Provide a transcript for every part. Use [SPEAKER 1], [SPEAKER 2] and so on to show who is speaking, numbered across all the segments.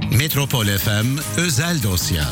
[SPEAKER 1] Metropol FM özel dosya.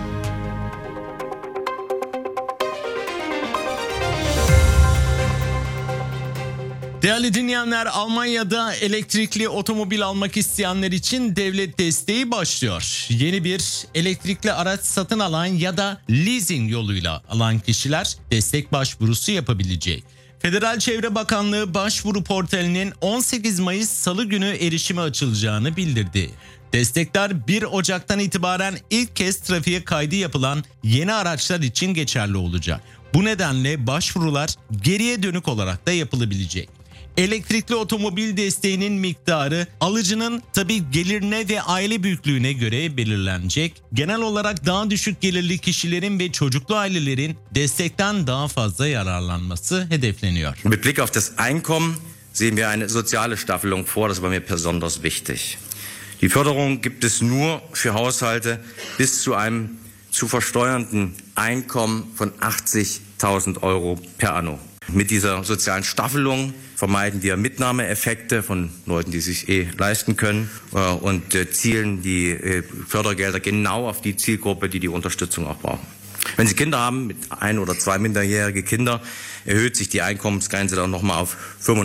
[SPEAKER 1] Değerli dinleyenler, Almanya'da elektrikli otomobil almak isteyenler için devlet desteği başlıyor. Yeni bir elektrikli araç satın alan ya da leasing yoluyla alan kişiler destek başvurusu yapabilecek. Federal Çevre Bakanlığı başvuru portalinin 18 Mayıs Salı günü erişime açılacağını bildirdi. Destekler 1 Ocak'tan itibaren ilk kez trafiğe kaydı yapılan yeni araçlar için geçerli olacak. Bu nedenle başvurular geriye dönük olarak da yapılabilecek. Elektrikli otomobil desteğinin miktarı alıcının tabii gelirine ve aile büyüklüğüne göre belirlenecek. Genel olarak daha düşük gelirli kişilerin ve çocuklu ailelerin destekten daha fazla yararlanması hedefleniyor.
[SPEAKER 2] Mit Blick auf das Einkommen sehen wir eine soziale Staffelung vor, das war mir besonders wichtig. Die Förderung gibt es nur für Haushalte bis zu einem zu versteuernden Einkommen von 80.000 Euro per anno. Mit dieser sozialen Staffelung vermeiden wir Mitnahmeeffekte von Leuten, die sich leisten können und zielen die Fördergelder genau auf die Zielgruppe, die die Unterstützung auch brauchen. Wenn Sie Kinder haben, mit 1 oder 2 minderjährige Kinder, erhöht sich die Einkommensgrenze dann nochmal auf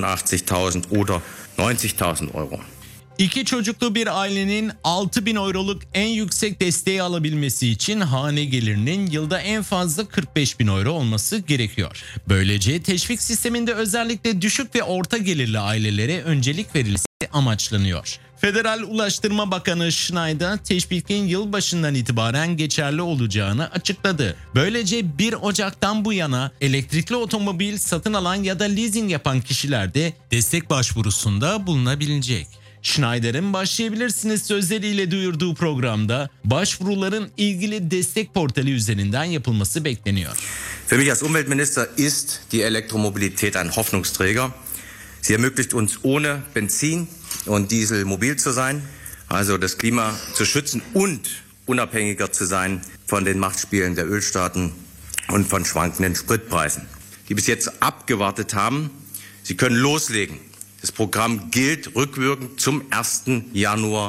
[SPEAKER 2] 85.000 oder 90.000 Euro.
[SPEAKER 1] İki çocuklu bir ailenin 6.000 euroluk en yüksek desteği alabilmesi için hane gelirinin yılda en fazla 45.000 euro olması gerekiyor. Böylece teşvik sisteminde özellikle düşük ve orta gelirli ailelere öncelik verilmesi amaçlanıyor. Federal Ulaştırma Bakanı Schneider teşvikin yılbaşından itibaren geçerli olacağını açıkladı. Böylece 1 Ocak'tan bu yana elektrikli otomobil satın alan ya da leasing yapan kişiler de destek başvurusunda bulunabilecek. Schneider'in başlayabilirsiniz sözleriyle duyurduğu programda başvuruların ilgili destek portali üzerinden yapılması bekleniyor.
[SPEAKER 2] Für mich als Umweltminister ist die Elektromobilität ein Hoffnungsträger. Sie ermöglicht uns ohne Benzin und Diesel mobil zu sein, also das Klima zu schützen und unabhängiger zu sein von den Machtspielen der Ölstaaten und von schwankenden Spritpreisen. Die bis jetzt abgewartet haben, sie können loslegen. Das Programm gilt rückwirkend zum 1. Januar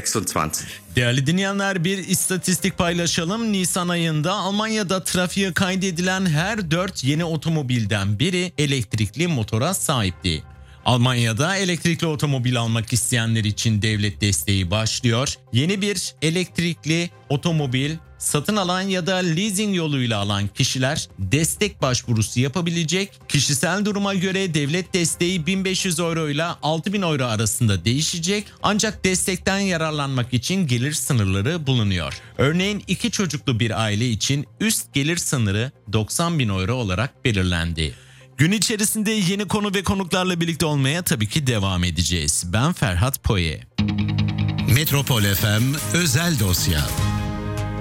[SPEAKER 2] 26.
[SPEAKER 1] Değerli dinleyenler, bir istatistik paylaşalım. Nisan ayında Almanya'da trafiğe kaydedilen her 4 yeni otomobilden biri elektrikli motora sahipti. Almanya'da elektrikli otomobil almak isteyenler için devlet desteği başlıyor. Yeni bir elektrikli otomobil satın alan ya da leasing yoluyla alan kişiler destek başvurusu yapabilecek. Kişisel duruma göre devlet desteği 1.500 euro ile 6.000 euro arasında değişecek. Ancak destekten yararlanmak için gelir sınırları bulunuyor. Örneğin 2 çocuklu bir aile için üst gelir sınırı 90.000 euro olarak belirlendi. Gün içerisinde yeni konu ve konuklarla birlikte olmaya tabii ki devam edeceğiz. Ben Ferhat Poye. Metropol FM özel dosya.